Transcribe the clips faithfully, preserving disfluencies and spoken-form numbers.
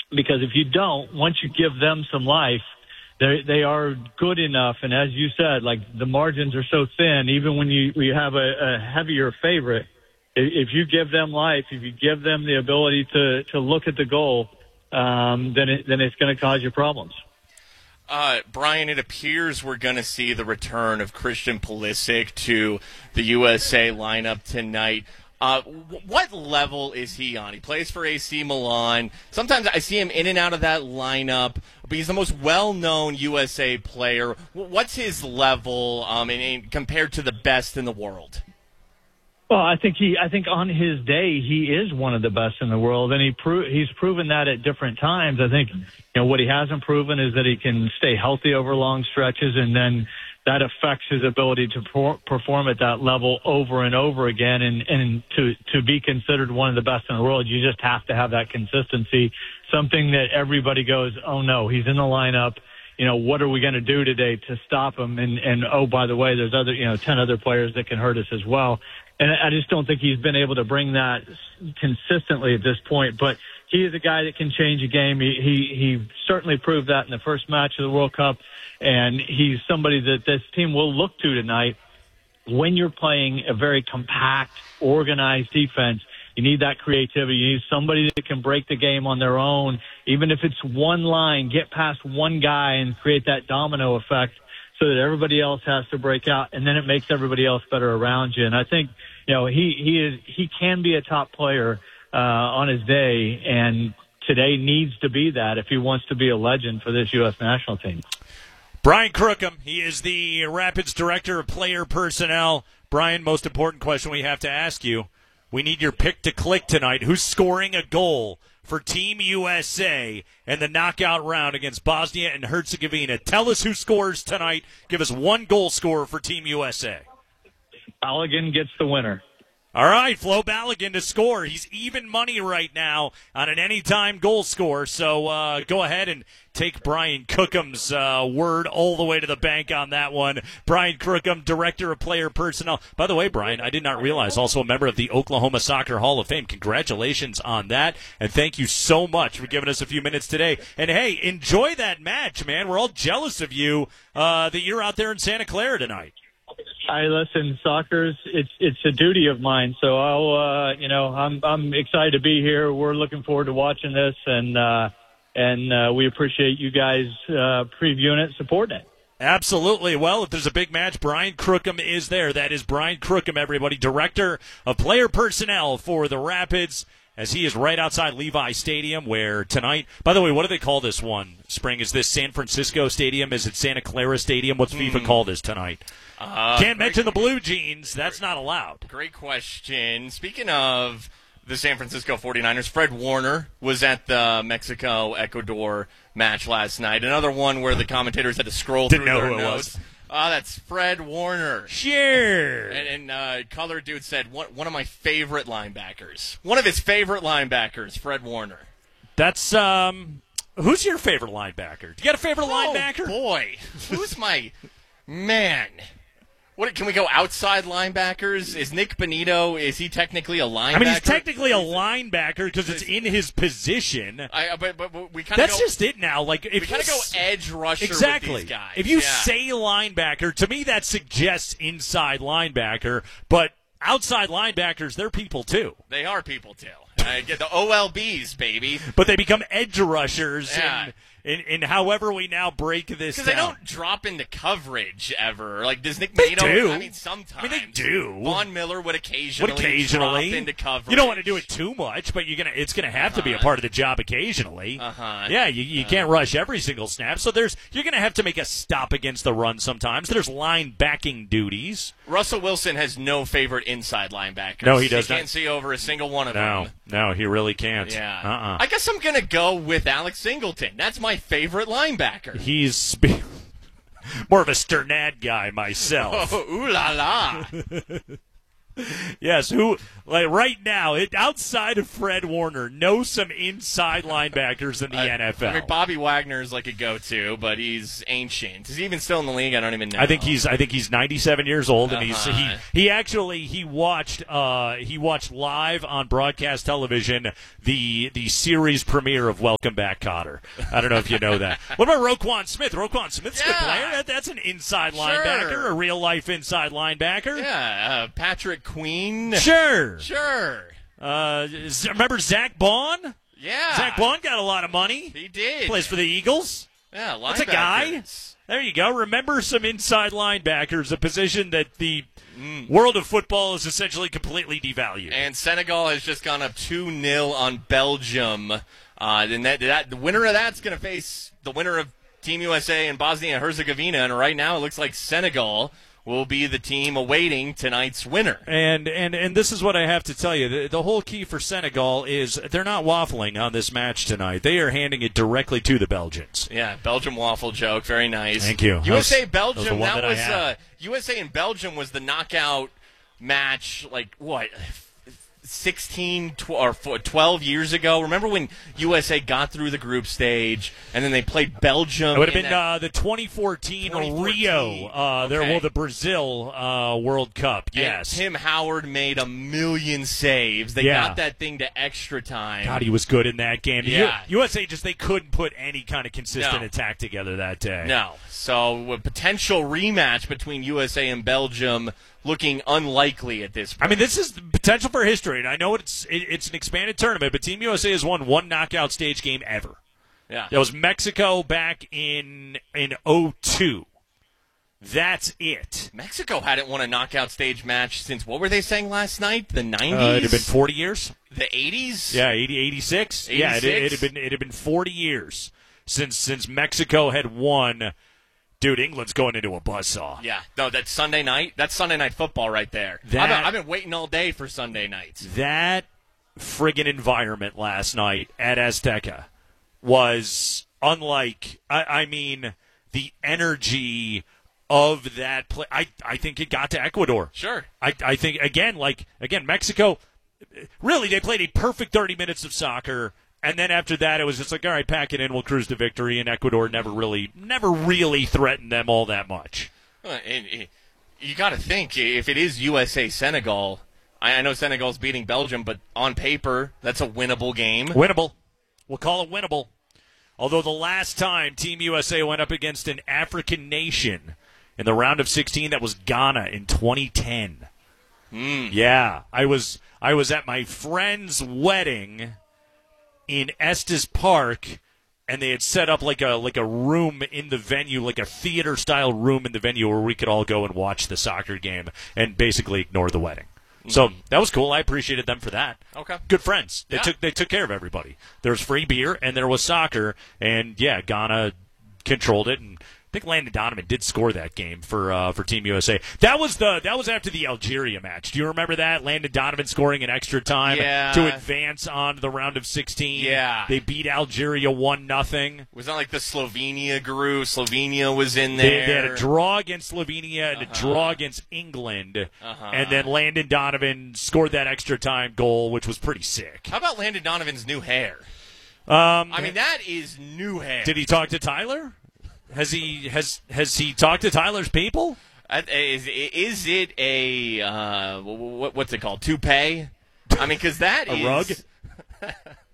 because if you don't, once you give them some life, they they are good enough. And as you said, like the margins are so thin, even when you, you have a, a heavier favorite, if you give them life, if you give them the ability to, to look at the goal, um, then it, then it's going to cause you problems. Uh, Brian, it appears we're going to see the return of Christian Pulisic to the U S A lineup tonight. Uh, what level is he on? He plays for A C Milan. Sometimes I see him in and out of that lineup, but he's the most well-known U S A player. What's his level um, in, in, compared to the best in the world? Well, I think he, I think on his day, he is one of the best in the world, and he pro- he's proven that at different times. I think, you know, what he hasn't proven is that he can stay healthy over long stretches, and then that affects his ability to por- perform at that level over and over again. And, and to, to be considered one of the best in the world, you just have to have that consistency, something that everybody goes, oh no, he's in the lineup. You know, what are we going to do today to stop him? And, and, oh, by the way, there's other, you know, ten other players that can hurt us as well. And I just don't think he's been able to bring that consistently at this point. But he is a guy that can change a game. He, he, he certainly proved that in the first match of the World Cup. And he's somebody that this team will look to tonight. When you're playing a very compact, organized defense, you need that creativity. You need somebody that can break the game on their own. Even if it's one line, get past one guy and create that domino effect, so that everybody else has to break out, and then it makes everybody else better around you. And I think, you know, he he is he can be a top player uh, on his day, and today needs to be that if he wants to be a legend for this U S national team. Brian Crookham, he is the Rapids Director of Player Personnel. Brian, most important question we have to ask you. We need your pick to click tonight. Who's scoring a goal for Team U S A in the knockout round against Bosnia and Herzegovina? Tell us who scores tonight. Give us one goal scorer for Team U S A. Balogun gets the winner. All right, Flo Balogun to score. He's even money right now on an anytime goal scorer. So uh, go ahead and take Brian Crookham's uh, word all the way to the bank on that one. Brian Crookham, Director of Player Personnel. By the way, Brian, I did not realize, also a member of the Oklahoma Soccer Hall of Fame. Congratulations on that, and thank you so much for giving us a few minutes today. And, hey, enjoy that match, man. We're all jealous of you uh, that you're out there in Santa Clara tonight. I listen, soccer's it's it's a duty of mine. So I'll uh, you know I'm I'm excited to be here. We're looking forward to watching this, and uh, and uh, we appreciate you guys uh, previewing it, supporting it. Absolutely. Well, if there's a big match, Brian Crookham is there. That is Brian Crookham, everybody, Director of Player Personnel for the Rapids, as he is right outside Levi Stadium, where tonight, by the way, what do they call this one, Spring? Is this San Francisco Stadium? Is it Santa Clara Stadium? What's FIFA mm. call this tonight? Uh, Can't mention the Blue Jeans. That's not allowed. Great question. Speaking of the San Francisco forty-niners, Fred Warner was at the Mexico-Ecuador match last night. Another one where the commentators had to scroll Didn't through know their who it notes. was. Oh, that's Fred Warner. Sure. And, and uh, Color Dude said, one, one of my favorite linebackers. One of his favorite linebackers, Fred Warner. That's, um, who's your favorite linebacker? Do you got a favorite oh, linebacker? boy. Who's my, man. What, can we go outside linebackers? Is Nick Benito, is he technically a linebacker? I mean, he's technically a linebacker because it's in his position. I, but, but, but we kind of That's go, just it now. Like, if we kind of go edge rusher exactly. with these guys. If you yeah. say linebacker, to me that suggests inside linebacker, but outside linebackers, they're people too. They are people too. I get the O L Bs, baby. But they become edge rushers. Yeah. And, In, in however we now break this down. Because they don't drop into coverage ever. Like, does Nick They Benito? do. I mean, sometimes. I mean, they do. Von Miller would occasionally, would occasionally drop into coverage. You don't want to do it too much, but you're gonna. It's going to have uh-huh. to be a part of the job occasionally. Uh-huh. Yeah, you, you uh-huh. can't rush every single snap. So there's you're going to have to make a stop against the run sometimes. There's line backing duties. Russell Wilson has no favorite inside linebackers. No, he does he not. He can't see over a single one of no, them. No, no, he really can't. Yeah. Uh-uh. I guess I'm going to go with Alex Singleton. That's my favorite linebacker. He's spe- more of a Sternad guy myself. Oh, ooh la la. Yes, who like right now, it, outside of Fred Warner, know some inside linebackers in the I, N F L. I mean, Bobby Wagner is like a go-to, but he's ancient. Is he even still in the league? I don't even know. I think he's I think he's ninety-seven years old, and uh-huh. he's he he actually he watched uh he watched live on broadcast television the the series premiere of Welcome Back, Kotter. I don't know if you know that. What about Roquan Smith? Roquan Smith's a Yeah. good player. That, that's an inside Sure. linebacker, a real life inside linebacker. Yeah, uh, Patrick Queen. Sure. Sure. Uh, z- remember Zach Bond? Yeah. Zach Bond got a lot of money. He did. Plays for the Eagles. Yeah, linebackers. That's a guy. There you go. Remember some inside linebackers, a position that the mm. world of football is essentially completely devalued. And Senegal has just gone up two nil on Belgium. Uh, and that, that, the winner of that's going to face the winner of Team U S A and Bosnia and Herzegovina. And right now it looks like Senegal will be the team awaiting tonight's winner. And and and this is what I have to tell you. The, the whole key for Senegal is they're not waffling on this match tonight. They are handing it directly to the Belgians. Yeah, Belgium waffle joke. Very nice. Thank you. U S A That Belgium, was the one that, that I was had. uh, U S A and Belgium was the knockout match, like, what, sixteen tw- or twelve years ago? Remember when U S A got through the group stage and then they played Belgium? It would have in been that- uh, the twenty fourteen, twenty fourteen. Rio, uh, there, Okay. well, the Brazil uh, World Cup. And Yes. Tim Howard made a million saves. They Yeah. got that thing to extra time. God, he was good in that game. Yeah. U- USA just, they couldn't put any kind of consistent No. attack together that day. No. So a potential rematch between U S A and Belgium looking unlikely at this point. I mean, this is the potential for history, and I know it's it, it's an expanded tournament, but Team U S A has won one knockout stage game ever. yeah. That was Mexico back in in oh two. That's it. Mexico hadn't won a knockout stage match since, what were they saying last night? The nineties? Uh, it had been forty years. The eighties? Yeah, eighty, eighty-six. Yeah, it, it had eighty-six? been it had been forty years since since Mexico had won. Dude, England's going into a buzzsaw. Yeah. No, that's Sunday night. That's Sunday night football right there. That- I've, been, I've been waiting all day for Sunday nights. That friggin' environment last night at Azteca was unlike. I, I mean, the energy of that play. I I think it got to Ecuador. Sure. I I think again, like again, Mexico. Really, they played a perfect thirty minutes of soccer. And then after that, it was just like, all right, pack it in, we'll cruise to victory. And Ecuador never really, never really threatened them all that much. Well, and, and you got to think, if it is U S A Senegal, I, I know Senegal's beating Belgium, but on paper, that's a winnable game. Winnable. We'll call it winnable. Although the last time Team U S A went up against an African nation in the round of sixteen, that was Ghana in twenty ten. Mm. Yeah, I was I was at my friend's wedding in Estes Park, and they had set up like a like a room in the venue, like a theater style room in the venue where we could all go and watch the soccer game and basically ignore the wedding. Mm-hmm. So that was cool. I appreciated them for that. Okay. Good friends. They Yeah. took they took care of everybody. There was free beer and there was soccer, and yeah, Ghana controlled it, and I think Landon Donovan did score that game for uh, for Team U S A. That was the that was after the Algeria match. Do you remember that? Landon Donovan scoring in extra time Yeah. to advance on to the round of sixteen. Yeah. They beat Algeria one nothing. It was not like the Slovenia grew. Slovenia was in They, there. they had a draw against Slovenia and Uh-huh. a draw against England, Uh-huh. and then Landon Donovan scored that extra time goal, which was pretty sick. How about Landon Donovan's new hair? Um, I mean, that is new hair. did he talk to Tyler? Has he has has he talked to Tyler's people? Uh, Is, is it a, uh, what, what's it called, toupee? I mean, because that A is... rug?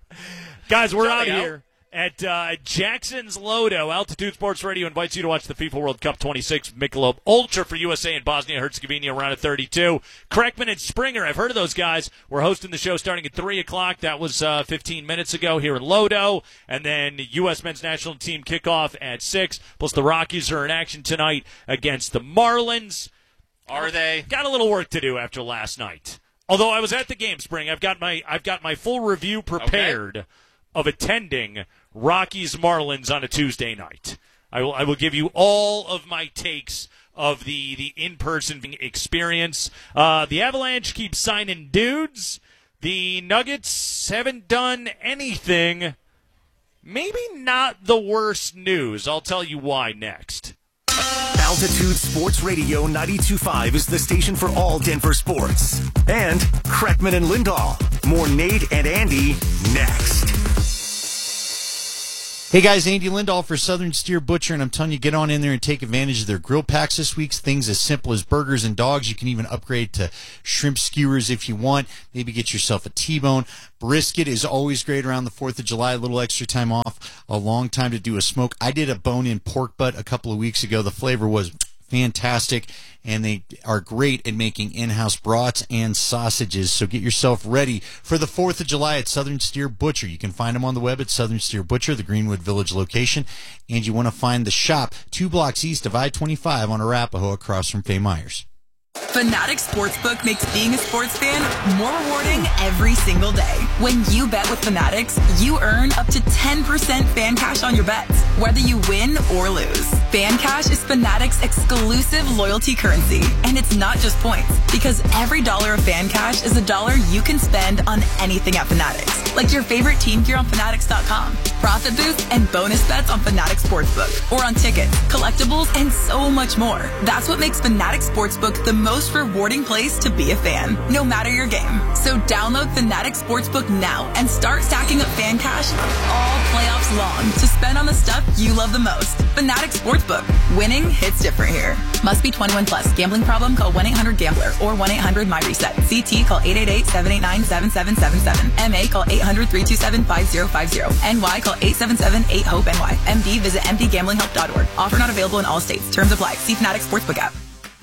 Guys, we're out Johnny, here at uh, Jackson's Lodo. Altitude Sports Radio invites you to watch the FIFA World Cup twenty-six Michelob Ultra for U S A and Bosnia Herzegovina around at thirty-two. Kreckman and Springer, I've heard of those guys. We're hosting the show starting at three o'clock. That was uh, fifteen minutes ago here in Lodo. And then U S men's national team kickoff at six. Plus the Rockies are in action tonight against the Marlins. Are they? Got a little work to do after last night. Although I was at the game, Spring, I've got my I've got my full review prepared Okay. of attending Rockies Marlins on a Tuesday night. I will I will give you all of my takes of the the in person experience. Uh, the Avalanche keep signing dudes. The Nuggets haven't done anything. Maybe not the worst news. I'll tell you why next. Altitude Sports Radio ninety-two point five is the station for all Denver sports. And Kreckman and Lindahl. More Nate and Andy next. Hey guys, Andy Lindahl for Southern Steer Butcher, and I'm telling you, get on in there and take advantage of their grill packs this week. Things as simple as burgers and dogs. You can even upgrade to shrimp skewers if you want. Maybe get yourself a T-bone. Brisket is always great around the fourth of July. A little extra time off, a long time to do a smoke. I did a bone-in pork butt a couple of weeks ago. The flavor was fantastic, and they are great at making in-house brats and sausages. So get yourself ready for the fourth of July at Southern Steer Butcher. You can find them on the web at Southern Steer Butcher, the Greenwood Village location. And you want to find the shop two blocks east of I twenty-five on Arapahoe across from Fay Myers. Fanatics Sportsbook makes being a sports fan more rewarding every single day. When you bet with Fanatics, you earn up to ten percent fan cash on your bets, whether you win or lose. Fan cash is Fanatics' exclusive loyalty currency, and it's not just points, because every dollar of fan cash is a dollar you can spend on anything at Fanatics, like your favorite team gear on Fanatics dot com, profit boosts and bonus bets on Fanatics Sportsbook, or on tickets, collectibles, and so much more. That's what makes Fanatics Sportsbook the most rewarding place to be a fan, no matter your game. So download Fanatics Sportsbook now and start stacking up fan cash all playoffs long to spend on the stuff you love the most. Fanatics Sportsbook. Winning hits different here. Must be twenty-one plus. Gambling problem? Call one eight hundred gambler or one eight hundred my reset. C T call eight eight eight, seven eight nine, seven seven seven seven. M A call eight hundred, three two seven, five zero five zero. N Y call eight seven seven, eight hope N Y. M D visit m d gambling help dot org. Offer not available in all states. Terms apply. See Fanatics Sportsbook app.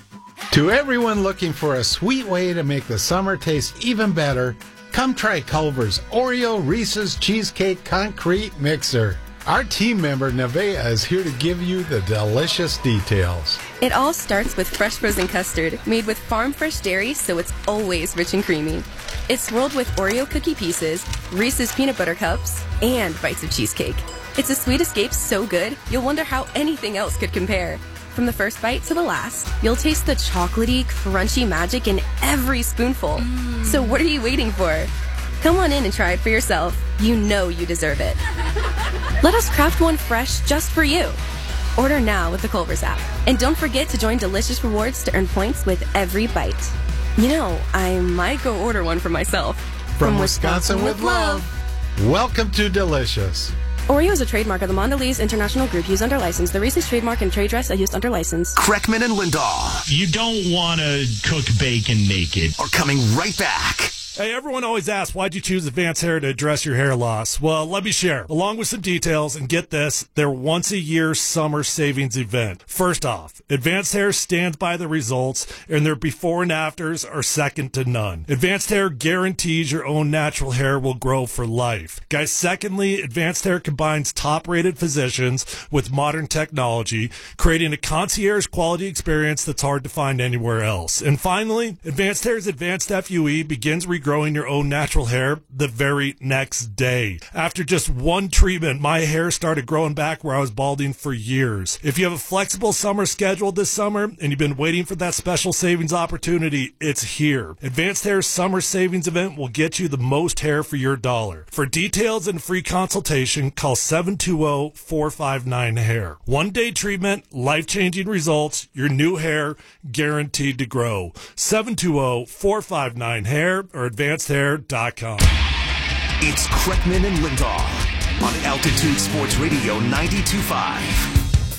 To everyone looking for a sweet way to make the summer taste even better, come try Culver's Oreo Reese's Cheesecake Concrete Mixer. Our team member Nevaeh is here to give you the delicious details. It all starts with fresh frozen custard made with farm fresh dairy, so it's always rich and creamy. It's swirled with Oreo cookie pieces, Reese's peanut butter cups, and bites of cheesecake. It's a sweet escape so good, you'll wonder how anything else could compare. From the first bite to the last, you'll taste the chocolatey, crunchy magic in every spoonful. Mm. So what are you waiting for? Come on in and try it for yourself. You know you deserve it. Let us craft one fresh just for you. Order now with the Culver's app. And don't forget to join Delicious Rewards to earn points with every bite. You know, I might go order one for myself. From, From Wisconsin, Wisconsin with love. Welcome to Delicious. Oreo is a trademark of the Mondelez International Group used under license. The Reese's trademark and trade dress are used under license. Kreckman and Lindahl. You don't want to cook bacon naked. Are coming right back. Hey, everyone always asks, why'd you choose Advanced Hair to address your hair loss? Well, let me share. Along with some details, and get this, their once-a-year summer savings event. First off, Advanced Hair stands by the results, and their before and afters are second to none. Advanced Hair guarantees your own natural hair will grow for life. Guys, secondly, Advanced Hair combines top-rated physicians with modern technology, creating a concierge-quality experience that's hard to find anywhere else. And finally, Advanced Hair's Advanced F U E begins regrowing your own natural hair the very next day. After just one treatment, my hair started growing back where I was balding for years. If you have a flexible summer schedule this summer and you've been waiting for that special savings opportunity, it's here. Advanced Hair's summer savings event will get you the most hair for your dollar. For details and free consultation, call seven two zero, four five nine, hair. One day treatment, life-changing results, your new hair guaranteed to grow. seven two zero, four five nine, hair or advanced hair dot com. It's Kreckman and Lindahl on Altitude Sports Radio ninety-two point five.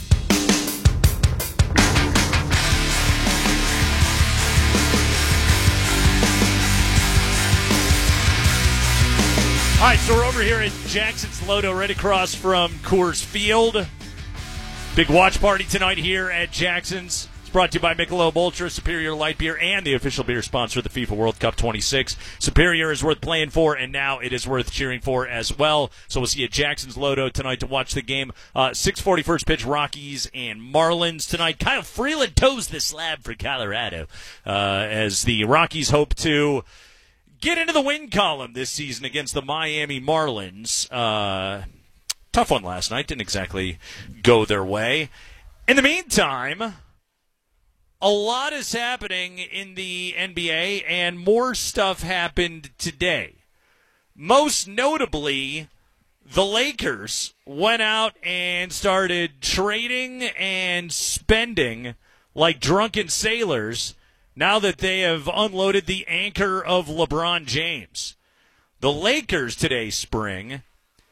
All right, so we're over here at Jackson's Lodo, right across from Coors Field. Big watch party tonight here at Jackson's. It's brought to you by Michelob Ultra, Superior Light Beer, and the official beer sponsor of the FIFA World Cup twenty-six. Superior is worth playing for, and now it is worth cheering for as well. So we'll see you at Jackson's Lodo tonight to watch the game. Uh, six forty first pitch, Rockies and Marlins tonight. Kyle Freeland toes the slab for Colorado uh, as the Rockies hope to get into the win column this season against the Miami Marlins. Uh, tough one last night. Didn't exactly go their way. In the meantime, a lot is happening in the N B A, and more stuff happened today. Most notably, the Lakers went out and started trading and spending like drunken sailors now that they have unloaded the anchor of LeBron James. The Lakers today, spring,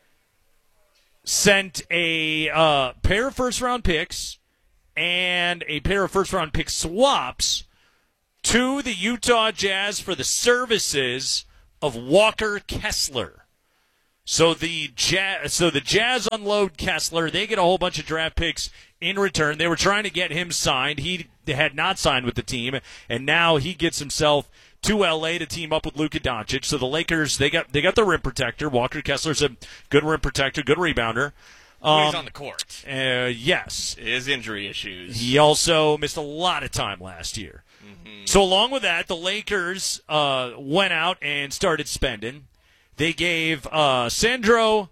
sent a uh, pair of first-round picks and a pair of first-round pick swaps to the Utah Jazz for the services of Walker Kessler. So the Jazz, so the Jazz unload Kessler. They get a whole bunch of draft picks in return. They were trying to get him signed. He had not signed with the team, and now he gets himself to L A to team up with Luka Doncic. So the Lakers, they got they got the rim protector. Walker Kessler's a good rim protector, good rebounder. Um, he's um, on the court. Uh, yes. His injury issues. He also missed a lot of time last year. Mm-hmm. So along with that, the Lakers uh, went out and started spending. They gave uh, Sandro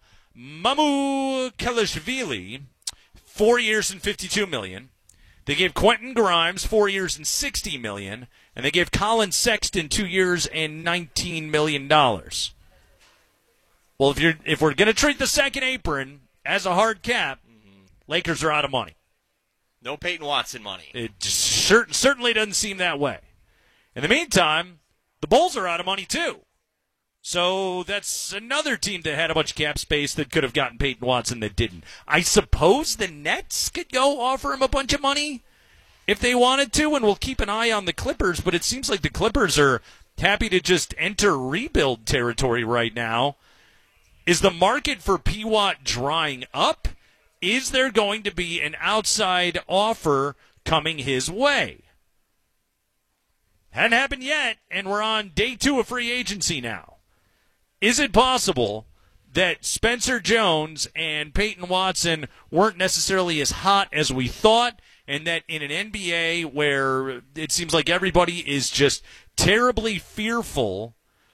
Mamukelashvili four years and fifty-two million dollars. They gave Quentin Grimes four years and sixty million dollars. And they gave Colin Sexton two years and nineteen million dollars. Well, if you're if we're going to treat the second apron as a hard cap, mm-hmm. Lakers are out of money. No Peyton Watson money. It just cer- certainly doesn't seem that way. In the meantime, the Bulls are out of money too. So that's another team that had a bunch of cap space that could have gotten Peyton Watson that didn't. I suppose the Nets could go offer him a bunch of money if they wanted to, and we'll keep an eye on the Clippers, but it seems like the Clippers are happy to just enter rebuild territory right now. Is the market for P. Watt drying up? Is there going to be an outside offer coming his way? Hadn't happened yet, and we're on day two of free agency now. Is it possible that Spencer Jones and Peyton Watson weren't necessarily as hot as we thought, and that in an N B A where it seems like everybody is just terribly fearful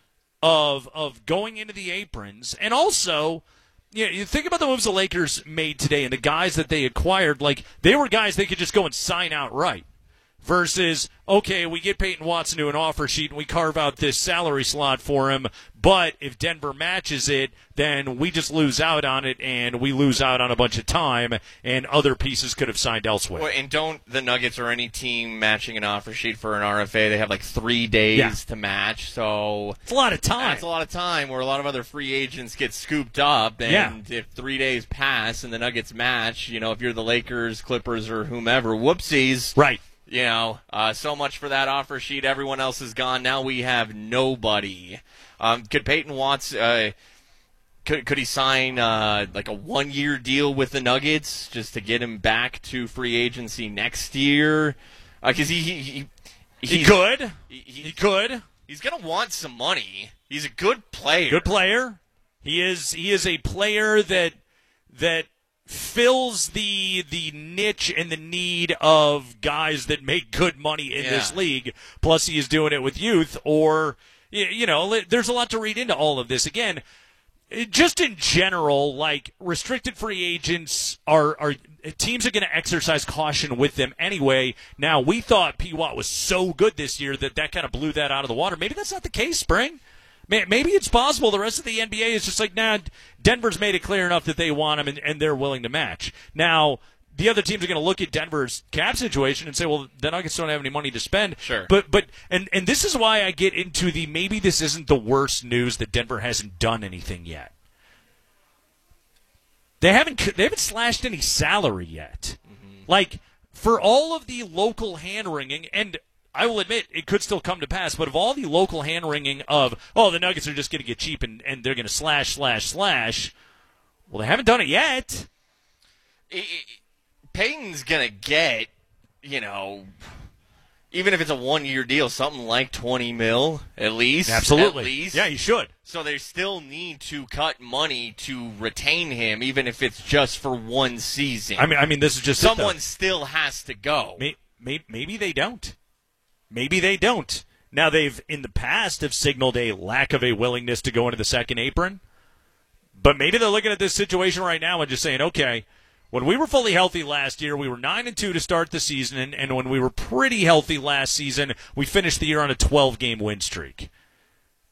of of going into the aprons, and also, you know, you think about the moves the Lakers made today and the guys that they acquired, like they were guys they could just go and sign outright. Versus, okay, we get Peyton Watson to an offer sheet and we carve out this salary slot for him, but if Denver matches it, then we just lose out on it and we lose out on a bunch of time and other pieces could have signed elsewhere. Well, and don't the Nuggets or any team matching an offer sheet for an R F A, they have like three days yeah. to match, so it's a lot of time. That's a lot of time where a lot of other free agents get scooped up, and yeah. if three days pass and the Nuggets match, you know, if you're the Lakers, Clippers, or whomever, whoopsies. Right. You know, uh, so much for that offer sheet. Everyone else is gone. Now we have nobody. Um, could Peyton Watts, uh, could, could he sign uh, like a one-year deal with the Nuggets just to get him back to free agency next year? Because uh, he, he, he, he could. He, he could. He's going to want some money. He's a good player. Good player. He is. He is a player that that. fills the the niche and the need of guys that make good money in yeah. this league. Plus, he is doing it with youth. Or, you know, there's a lot to read into all of this. Again, just in general, like restricted free agents are are teams are going to exercise caution with them anyway. Now, we thought P. Watt was so good this year that that kind of blew that out of the water. Maybe that's not the case, Spring. Maybe it's possible the rest of the N B A is just like, nah, Denver's made it clear enough that they want him and, and they're willing to match. Now, the other teams are going to look at Denver's cap situation and say, well, the Nuggets don't have any money to spend. Sure. But, but and, and this is why I get into the maybe this isn't the worst news that Denver hasn't done anything yet. They haven't they haven't slashed any salary yet. Mm-hmm. Like, for all of the local hand-wringing, and I will admit it could still come to pass, but of all the local hand-wringing of, oh, the Nuggets are just going to get cheap and, and they're going to slash, slash, slash, well, they haven't done it yet. It, it, Peyton's going to get, you know, even if it's a one-year deal, something like twenty mil at least. Absolutely. At least. Yeah, you should. So they still need to cut money to retain him, even if it's just for one season. I mean, I mean, this is just someone still has to go. Maybe, maybe they don't. Maybe they don't. Now, they've, in the past, have signaled a lack of a willingness to go into the second apron. But maybe they're looking at this situation right now and just saying, okay, when we were fully healthy last year, we were nine and two to start the season, and, and when we were pretty healthy last season, we finished the year on a twelve-game win streak.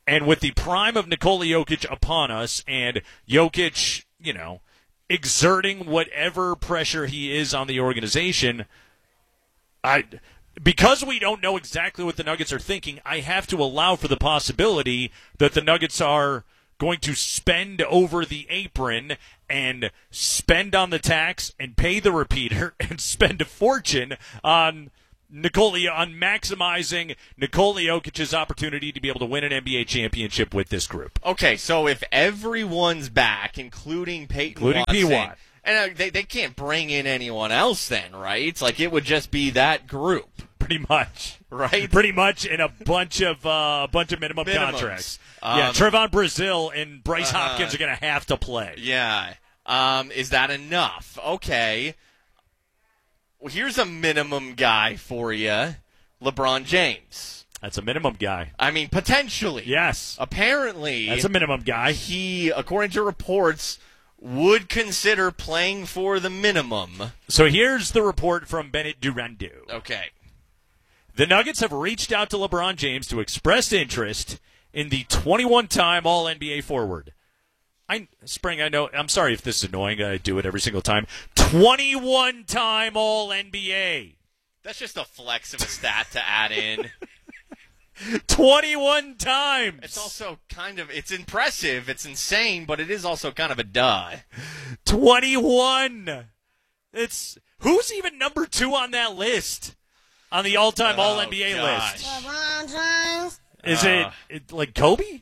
And with the prime of Nikola Jokic upon us, and Jokic, you know, exerting whatever pressure he is on the organization, I, because we don't know exactly what the Nuggets are thinking, I have to allow for the possibility that the Nuggets are going to spend over the apron and spend on the tax and pay the repeater and spend a fortune on Nikola, on maximizing Nikola Jokic's opportunity to be able to win an N B A championship with this group. Okay, so if everyone's back, including Peyton including Watson, P. Watt. and uh, they, they can't bring in anyone else then, right? It's like it would just be that group. Pretty much. Right? Pretty much in a bunch of uh, bunch of minimum Minimums. contracts. Um, yeah, Trevon Brazile and Bryce uh, Hopkins are going to have to play. Yeah. Um, is that enough? Okay. Well, here's a minimum guy for you, LeBron James. That's a minimum guy. I mean, potentially. Yes. Apparently. That's a minimum guy. He, according to reports, would consider playing for the minimum. So here's the report from Bennett Durando. Okay. The Nuggets have reached out to LeBron James to express interest in the twenty-one-time All N B A forward. I Spring, I know. I'm sorry if this is annoying. I do it every single time. twenty-one-time All N B A. That's just a flex of a stat to add in. twenty-one times. It's also kind of, it's impressive. It's insane, but it is also kind of a duh. twenty-one. It's, who's even number two on that list? On the all-time oh, All N B A gosh. list. LeBron James. Is Uh, it, it like Kobe?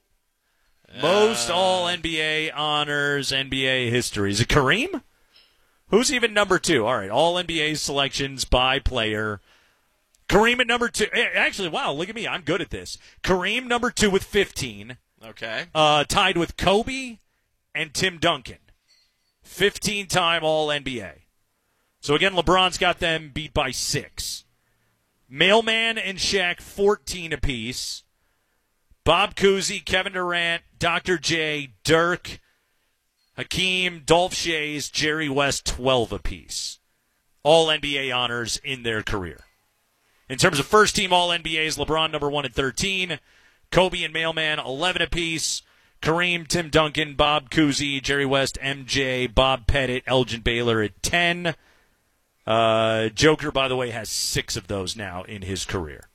Most Uh, All N B A honors, N B A history. Is it Kareem? Who's even number two? All right, All N B A selections by player. Kareem at number two. Actually, wow, look at me. I'm good at this. Kareem number two with fifteen. Okay. Uh, tied with Kobe and Tim Duncan. fifteen-time All N B A. So, again, LeBron's got them beat by six. Mailman and Shaq, fourteen apiece. Bob Cousy, Kevin Durant, Doctor J, Dirk, Hakeem, Dolph Schayes, Jerry West, twelve apiece. All N B A honors in their career. In terms of first-team All N B As, LeBron number one at thirteen. Kobe and Mailman, eleven apiece. Kareem, Tim Duncan, Bob Cousy, Jerry West, M J, Bob Pettit, Elgin Baylor at ten. Uh, Joker, by the way, has six of those now in his career.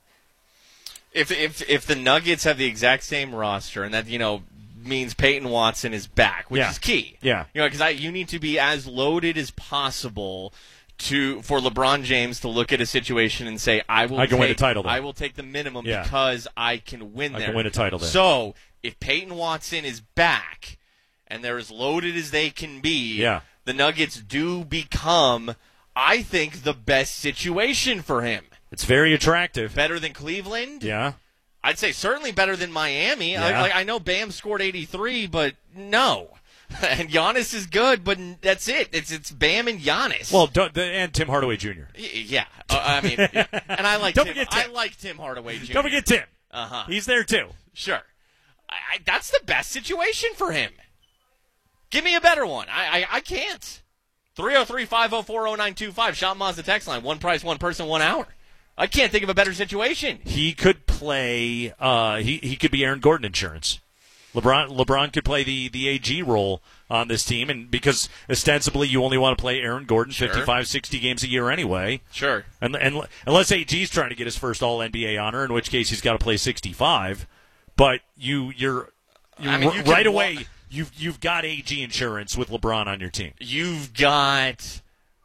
If if if the Nuggets have the exact same roster, and that, you know, means Peyton Watson is back, which Yeah. is key. Yeah. You know, because I you need to be as loaded as possible to for LeBron James to look at a situation and say, I will I can take, win a title there. I will take the minimum Yeah. because I can win I there. can win a title there. So if Peyton Watson is back and they're as loaded as they can be, Yeah. the Nuggets do become, I think, the best situation for him. It's very attractive. Better than Cleveland? Yeah. I'd say certainly better than Miami. Yeah. I, like, I know Bam scored eighty-three, but no. And Giannis is good, but that's it. It's it's Bam and Giannis. Well, don't, the, and Tim Hardaway Junior Y- yeah. Uh, I mean, yeah. And I like Don't Tim. forget I Tim. like Tim Hardaway Junior Don't forget Tim. Uh-huh. He's there, too. Sure. I, I, that's the best situation for him. Give me a better one. I I, I can't. three oh three, five oh four, oh nine two five. Sean Mazda text line. One price, one person, one hour. I can't think of a better situation. He could play, uh, he, he could be Aaron Gordon insurance. LeBron LeBron could play the, the A G role on this team, and because ostensibly you only want to play Aaron Gordon Sure. fifty-five, sixty games a year anyway. Sure. And, and unless A G's trying to get his first All N B A honor, in which case he's got to play sixty-five. But you you're, you're I mean, you can right wa- away you've you've got A G insurance with LeBron on your team. You've got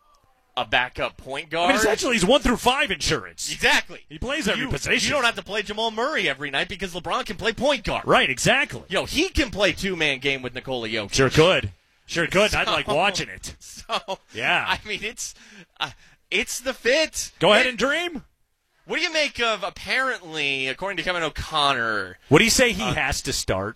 a backup point I guard. mean, essentially he's one through five insurance. Exactly. He plays every you, position. You don't have to play Jamal Murray every night because LeBron can play point guard. Right, exactly. Yo, he can play two-man game with Nikola Jokic. Sure could. Sure could. So- I'd like watching it. So, Yeah. I mean, it's uh, it's the fit. Go ahead It- and dream. What do you make of, apparently, according to Kevin O'Connor, What do you say he Uh, has to start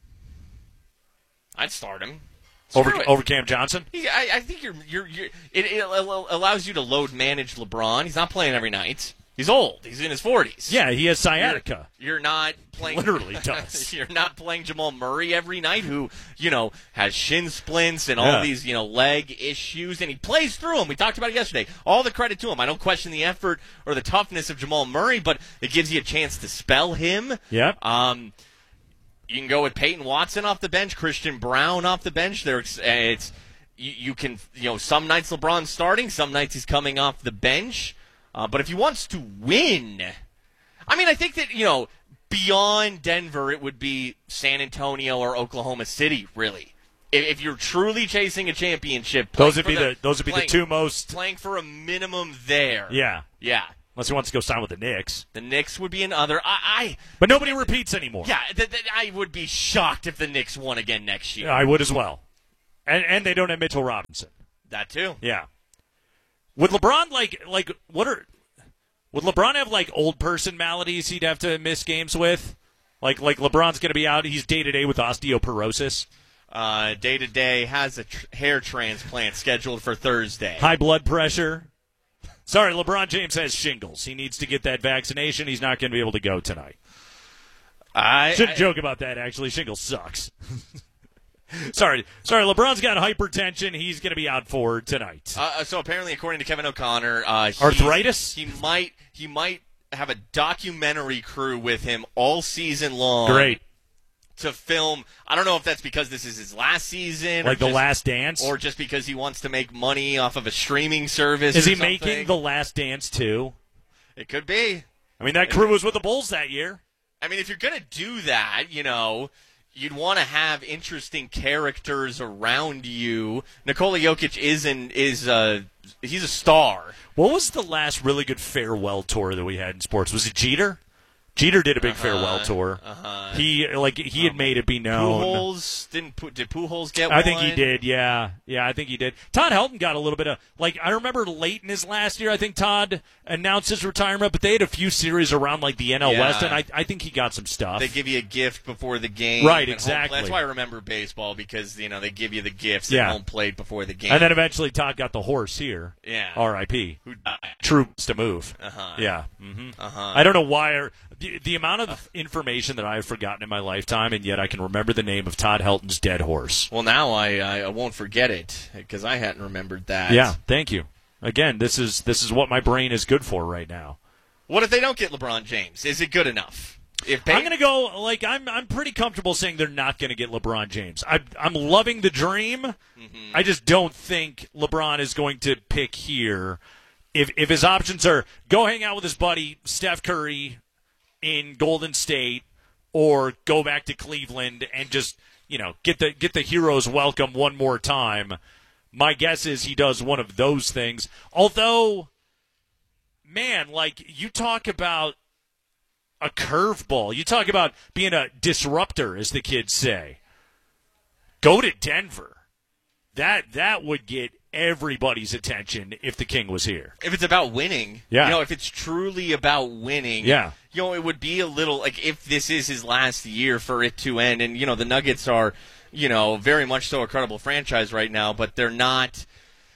I'd start him. over Screw it. over Cam Johnson? He, I, I think you're, you're, you're it, it al- allows you to load manage LeBron. He's not playing every night. He's old. He's in his forties. Yeah, he has You're, sciatica. you're not playing. Literally does. You're not playing Jamal Murray every night, who you know has shin splints and all Yeah. these you know leg issues, and he plays through them. We talked about it yesterday. All the credit to him. I don't question the effort or the toughness of Jamal Murray, but it gives you a chance to spell him. Yep. Um, You can go with Peyton Watson off the bench, Christian Brown off the bench. There, it's you, you can you know some nights LeBron's starting, some nights he's coming off the bench. Uh, but if he wants to win, I mean, I think that you know beyond Denver, it would be San Antonio or Oklahoma City. Really, if, if you're truly chasing a championship, those would be the, the those would be playing, the two most playing for a minimum there. Yeah, yeah. Unless he wants to go sign with the Knicks. The Knicks would be another. I, I but nobody repeats anymore. Yeah, th- th- I would be shocked if the Knicks won again next year. Yeah, I would as well. And and they don't have Mitchell Robinson. That too. Yeah. Would LeBron like like what are would LeBron have like old person maladies he'd have to miss games with? Like like LeBron's going to be out. He's day to day with osteoporosis. Uh, day to day has a tr- hair transplant scheduled for Thursday. High blood pressure. Sorry, LeBron James has shingles. He needs to get that vaccination. He's not going to be able to go tonight. I should I, joke about that, actually. Shingles sucks. sorry. Sorry, LeBron's got hypertension. He's going to be out for tonight. Uh, so apparently, according to Kevin O'Connor, uh, arthritis? He might, he might have a documentary crew with him all season long. Great. To film, I don't know if that's because this is his last season, like or The just, Last Dance, or just because he wants to make money off of a streaming service. Is or he something. making The Last Dance too? It could be. I mean, that crew was with the Bulls that year. I mean, if you're gonna do that, you know, you'd want to have interesting characters around you. Nikola Jokic is an is uh he's a star. What was the last really good farewell tour that we had in sports? Was it Jeter? Jeter did a big uh-huh, farewell tour. Uh-huh. He like he had um, made it be known. Pujols didn't did Pujols get I one? think he did. Yeah, yeah, I think he did. Todd Helton got a little bit of like I remember late in his last year. I think Todd announced his retirement, but they had a few series around like the N L yeah. West, and I I think he got some stuff. They give you a gift before the game, right? Exactly. Exactly. That's why I remember baseball because you know they give you the gifts yeah. at home plate before the game, and then eventually Todd got the horse here. Yeah. R I P Who died? Troops to move. Uh-huh. Yeah. Mm-hmm. Uh-huh. I don't know why. Or, the, the amount of information that I have forgotten in my lifetime, and yet I can remember the name of Todd Helton's dead horse. Well, now I I won't forget it because I hadn't remembered that. Yeah, thank you. Again, this is this is what my brain is good for right now. What if they don't get LeBron James? Is it good enough? If they- I'm going to go like I'm I'm pretty comfortable saying they're not going to get LeBron James. I I'm loving the dream. Mm-hmm. I just don't think LeBron is going to pick here. If if his options are go hang out with his buddy Steph Curry in Golden State, or go back to Cleveland and just, you know, get the get the heroes welcome one more time. My guess is he does one of those things. Although, man, like you talk about a curveball, you talk about being a disruptor, as the kids say. Go to Denver. That that would get everybody's attention if the King was here. If it's about winning, yeah. you know, if it's truly about winning, yeah. you know, it would be a little like if this is his last year for it to end, and you know, the Nuggets are, you know, very much so a credible franchise right now, but they're not.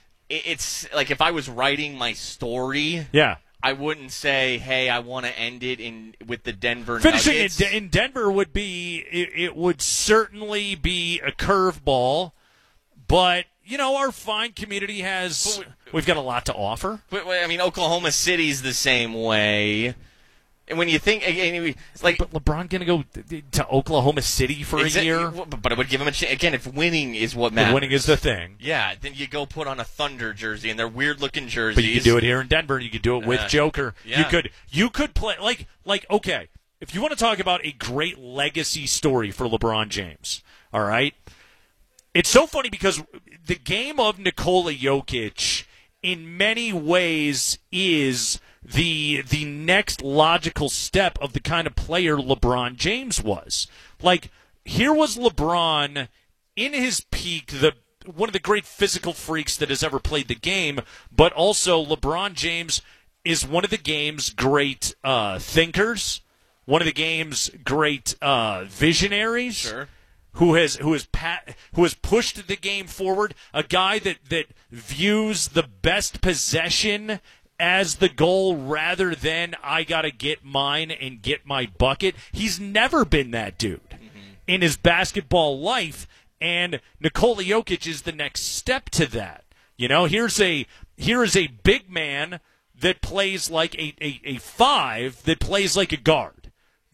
It's like if I was writing my story, yeah. I wouldn't say, "Hey, I want to end it in with the Denver Finishing Nuggets." in, in Denver would be it, it would certainly be a curveball, but you know our fine community has we, we've got a lot to offer. But I mean, Oklahoma City's the same way. And when you think, it's like, but LeBron gonna go to Oklahoma City for a year? But it would give him a chance. Again, if winning is what matters, if winning is the thing. Yeah, then you go put on a Thunder jersey, and they're weird looking jerseys. But you could do it here in Denver. You could do it with uh, Joker. Yeah. You could you could play like like okay. If you want to talk about a great legacy story for LeBron James, all right. It's so funny because the game of Nikola Jokic, in many ways, is the the next logical step of the kind of player LeBron James was. Like, here was LeBron in his peak, the one of the great physical freaks that has ever played the game, but also LeBron James is one of the game's great uh, thinkers, one of the game's great uh, visionaries. Sure. Who has who has pat, who has pushed the game forward? A guy that, that views the best possession as the goal rather than I gotta get mine and get my bucket. He's never been that dude mm-hmm. in his basketball life, and Nikola Jokic is the next step to that. You know, here's a here is a big man that plays like a, a, a five that plays like a guard.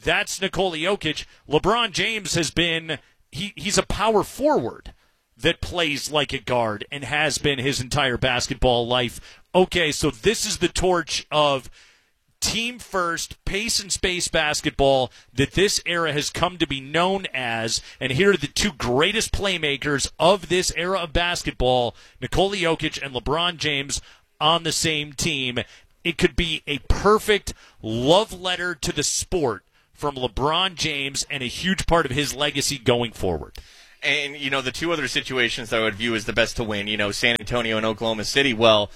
that's Nikola Jokic. LeBron James has been he, he's a power forward that plays like a guard and has been his entire basketball life. Okay, so this is the torch of team first, pace and space basketball that this era has come to be known as. And here are the two greatest playmakers of this era of basketball, Nikola Jokic and LeBron James, on the same team. It could be a perfect love letter to the sport from LeBron James and a huge part of his legacy going forward. And, you know, the two other situations that I would view as the best to win, you know, San Antonio and Oklahoma City, well,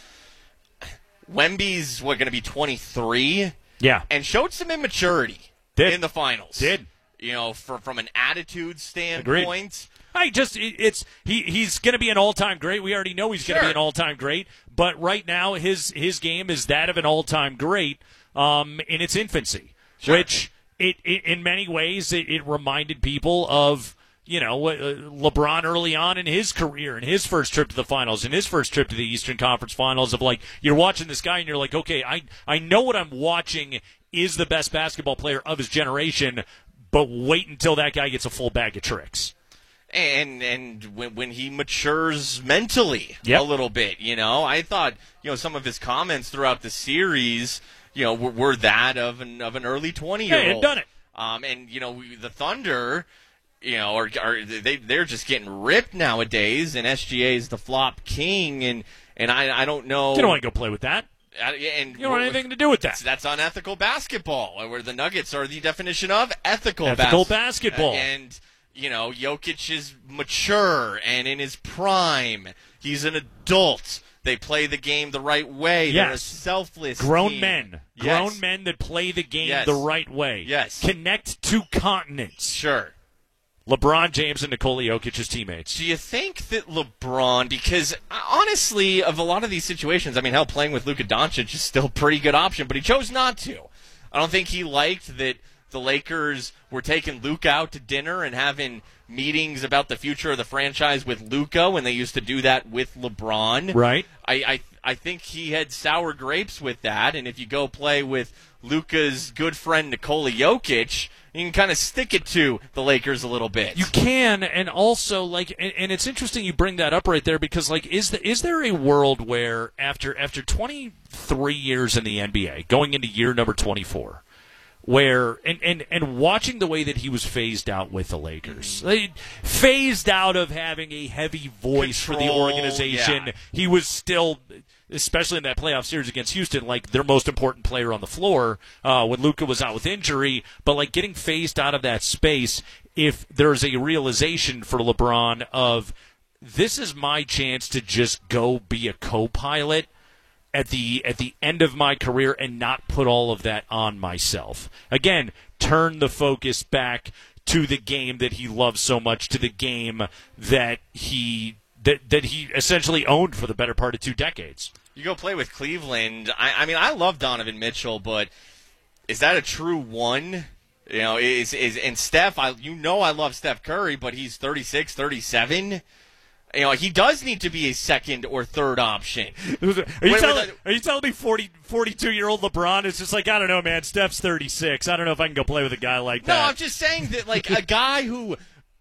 Wemby's, what, going to be twenty-three? Yeah. And showed some immaturity Did. in the finals. Did. You know, for, from an attitude standpoint. Agreed. I just, it's he he's going to be an all-time great. We already know he's going to Sure. be an all-time great. But right now, his his game is that of an all-time great um, in its infancy, Sure. which it, it in many ways it, it reminded people of, you know, uh, LeBron early on in his career, in his first trip to the finals, in his first trip to the Eastern Conference Finals, of like, you're watching this guy and you're like, okay, I, I know what I'm watching is the best basketball player of his generation, but wait until that guy gets a full bag of tricks. And and when when he matures mentally Yep. a little bit, you know, I thought, you know, some of his comments throughout the series, you know, were, were that of an of an early twenty year old. Yeah, he had done it. Um, and you know, we, the Thunder, you know, are, are they they're just getting ripped nowadays, and S G A is the flop king, and and I I don't know. You don't want to go play with that. Uh, and You don't want anything to do with that. That's unethical basketball, where the Nuggets are the definition of ethical, Ethical bas- basketball. Uh, and, you know, Jokic is mature and in his prime. He's an adult. They play the game the right way. They're a Yes. selfless Grown team. men. Yes. Grown men that play the game Yes. the right way. Yes. Connect to continents. Sure. LeBron James and Nikola Jokic, his teammates. Do you think that LeBron, because uh, honestly, of a lot of these situations, I mean, hell, playing with Luka Doncic is still a pretty good option, but he chose not to. I don't think he liked that the Lakers were taking Luka out to dinner and having meetings about the future of the franchise with Luka when they used to do that with LeBron. Right. I, I, I think he had sour grapes with that, and if you go play with Luka's good friend Nikola Jokic, you can kind of stick it to the Lakers a little bit. You can, and also like, and, and it's interesting you bring that up right there because like, is the, is there a world where after after twenty-three years in the N B A, going into year number twenty-four, where and, and, and watching the way that he was phased out with the Lakers, they phased out of having a heavy voice for the Control, organization. yeah. He was still, especially in that playoff series against Houston, like their most important player on the floor uh, when Luka was out with injury. But like getting phased out of that space, if there's a realization for LeBron of this is my chance to just go be a co-pilot at the at the end of my career and not put all of that on myself. Again, turn the focus back to the game that he loves so much, to the game that he that that he essentially owned for the better part of two decades. You go play with Cleveland. I, I mean, I love Donovan Mitchell, but is that a true one? You know, is is and Steph? I you know I love Steph Curry, but he's thirty-six, thirty-seven. You know, he does need to be a second or third option. Are you, Wait, telling, wait, are you telling me forty, forty-two-year-old LeBron is just like, I don't know, man, Steph's thirty-six. I don't know if I can go play with a guy like No, that. I'm just saying that, like, a guy who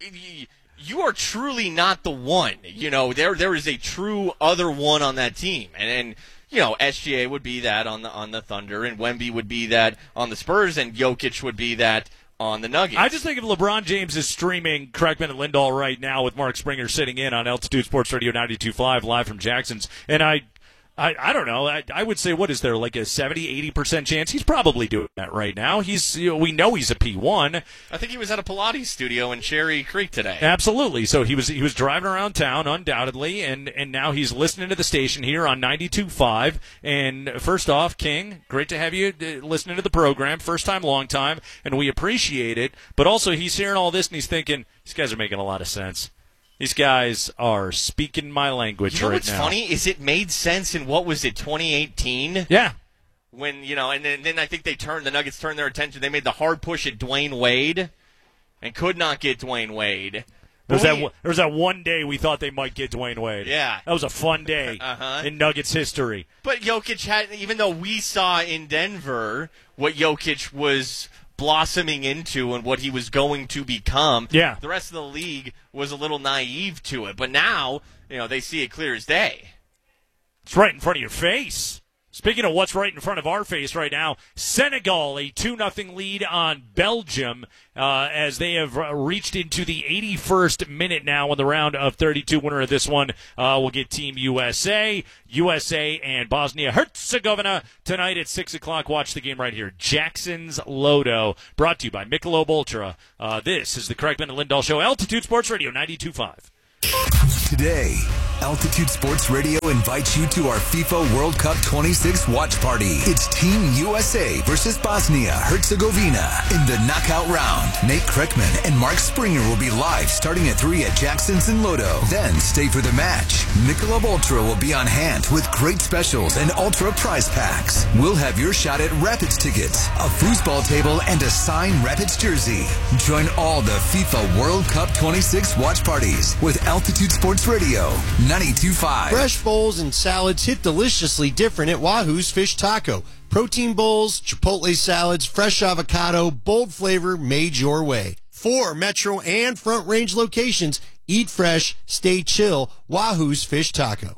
you are truly not the one. You know, there there is a true other one on that team, and and you know, S G A would be that on the on the Thunder, and Wemby would be that on the Spurs, and Jokic would be that on the Nuggets. I just think if LeBron James is streaming Kreckman and Lindahl right now with Mark Springer sitting in on Altitude Sports Radio ninety-two point five live from Jackson's, and I, I, I don't know, I, I would say, what is there, like a seventy, eighty percent chance? He's probably doing that right now. He's, you know, we know he's a P one. I think he was at a Pilates studio in Cherry Creek today. Absolutely. So he was he was driving around town, undoubtedly, and, and now he's listening to the station here on ninety-two point five. And first off, King, great to have you uh, listening to the program. First time, long time, and we appreciate it. But also, he's hearing all this, and he's thinking, these guys are making a lot of sense. These guys are speaking my language You know right what's now. funny is it made sense in, what was it, twenty eighteen? Yeah. When, you know, and then, then I think they turned, the Nuggets turned their attention. They made the hard push at Dwayne Wade and could not get Dwayne Wade. There was, But that, we- one- there was that one day we thought they might get Dwayne Wade. Yeah. That was a fun day Uh-huh. in Nuggets history. But Jokic had, even though we saw in Denver what Jokic was blossoming into and what he was going to become. Yeah. The rest of the league was a little naive to it. But now, you know, they see it clear as day. It's right in front of your face. Speaking of what's right in front of our face right now, Senegal, a two nothing lead on Belgium uh, as they have uh, reached into the eighty-first minute now in the round of thirty-two. Winner of this one uh, will get Team U S A. U S A and Bosnia-Herzegovina tonight at six o'clock. Watch the game right here. Jackson's Lodo, brought to you by Michelob Ultra. Uh, this is the Kreckman and Lindahl Show, Altitude Sports Radio ninety-two point five. Today, Altitude Sports Radio invites you to our FIFA World Cup twenty-six watch party. It's Team U S A versus Bosnia-Herzegovina in the knockout round. Nate Kreckman and Mark Springer will be live starting at three at Jackson's and Lodo. Then stay for the match. Michelob Ultra will be on hand with great specials and Ultra prize packs. We'll have your shot at Rapids tickets, a foosball table, and a signed Rapids jersey. Join all the FIFA World Cup twenty-six watch parties with Altitude Sports Radio ninety-two point five. Fresh bowls and salads hit deliciously different at Wahoo's Fish Taco. Protein bowls, chipotle salads, fresh avocado, bold flavor made your way. Four Metro and Front Range locations. Eat fresh, stay chill. Wahoo's Fish Taco.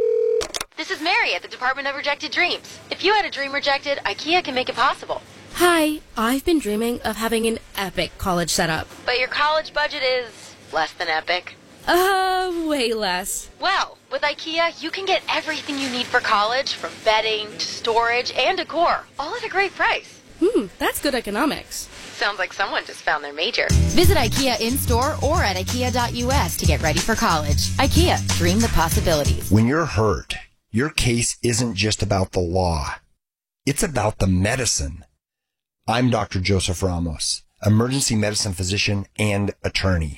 This is Mary at the Department of Rejected Dreams. If you had a dream rejected, IKEA can make it possible. Hi, I've been dreaming of having an epic college setup. But your college budget is less than epic. Uh, way less. Well, with IKEA, you can get everything you need for college, from bedding to storage and decor, all at a great price. Hmm, that's good economics. Sounds like someone just found their major. Visit IKEA in-store or at ikea dot u s to get ready for college. IKEA, dream the possibilities. When you're hurt, your case isn't just about the law. It's about the medicine. I'm Doctor Joseph Ramos, emergency medicine physician and attorney.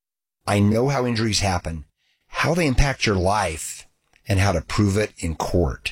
I know how injuries happen, how they impact your life, and how to prove it in court.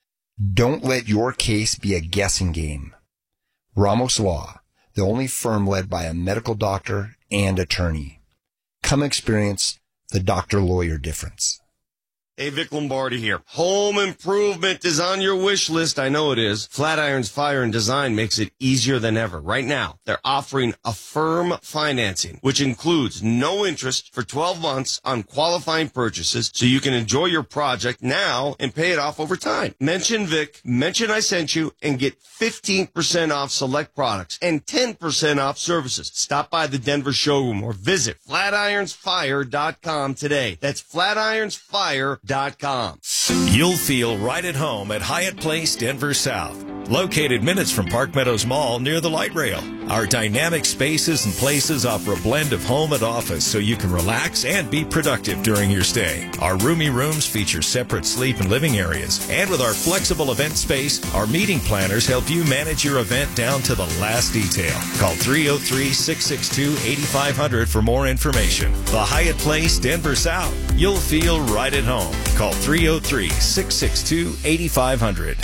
Don't let your case be a guessing game. Ramos Law, the only firm led by a medical doctor and attorney. Come experience the doctor-lawyer difference. Hey, Vic Lombardi here. Home improvement is on your wish list. I know it is. Flatiron's Fire and Design makes it easier than ever. Right now, they're offering Affirm financing, which includes no interest for twelve months on qualifying purchases, so you can enjoy your project now and pay it off over time. Mention Vic, mention I sent you, and get fifteen percent off select products and ten percent off services. Stop by the Denver showroom or visit flatirons fire dot com today. That's flatirons fire dot com. You'll feel right at home at Hyatt Place Denver South. Located minutes from Park Meadows Mall near the light rail. Our dynamic spaces and places offer a blend of home and office so you can relax and be productive during your stay. Our roomy rooms feature separate sleep and living areas. And with our flexible event space, our meeting planners help you manage your event down to the last detail. Call three oh three, six six two, eight five zero zero for more information. The Hyatt Place Denver South. You'll feel right at home. Call three oh three, six six two, eight five zero zero.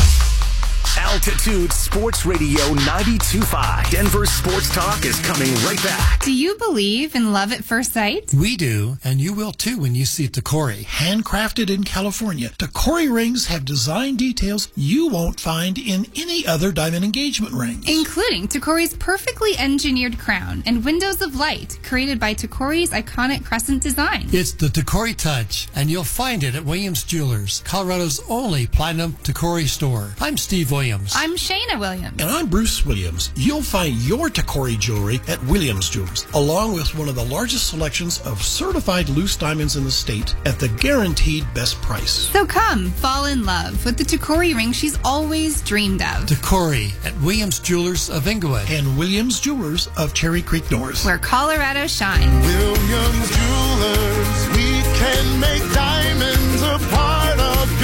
Altitude Sports Radio ninety-two point five. Denver Sports Talk is coming right back. Do you believe in love at first sight? We do, and you will too when you see Tacori. Handcrafted in California, Tacori rings have design details you won't find in any other diamond engagement ring. Including Tacori's perfectly engineered crown and windows of light created by Tacori's iconic crescent design. It's the Tacori touch, and you'll find it at Williams Jewelers, Colorado's only platinum Tacori store. I'm Steve Williams. I'm Shayna Williams. And I'm Bruce Williams. You'll find your Tacori jewelry at Williams Jewelers, along with one of the largest selections of certified loose diamonds in the state at the guaranteed best price. So come, fall in love with the Tacori ring she's always dreamed of. Tacori at Williams Jewelers of Inglewood and Williams Jewelers of Cherry Creek North. Where Colorado shines. Williams Jewelers, we can make diamonds a part of your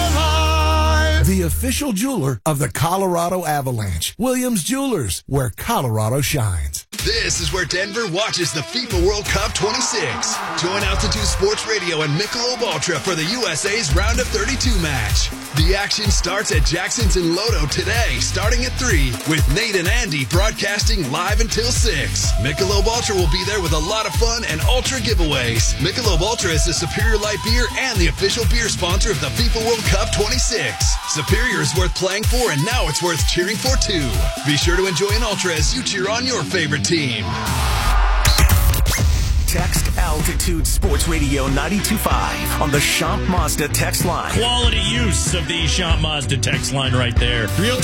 life. The official jeweler of the Colorado Avalanche. Williams Jewelers, where Colorado shines. This is where Denver watches the FIFA World Cup twenty-six. Join Altitude Sports Radio and Michelob Ultra for the U S A's Round of thirty-two match. The action starts at Jackson's in Lodo today, starting at three, with Nate and Andy broadcasting live until six. Michelob Ultra will be there with a lot of fun and Ultra giveaways. Michelob Ultra is the Superior Light Beer and the official beer sponsor of the FIFA World Cup twenty-six. Superior is worth playing for, and now it's worth cheering for too. Be sure to enjoy an Ultra as you cheer on your favorite team. Text Altitude Sports Radio ninety-two point five on the Champ Mazda text line. Quality use of the Champ Mazda text line right there. Real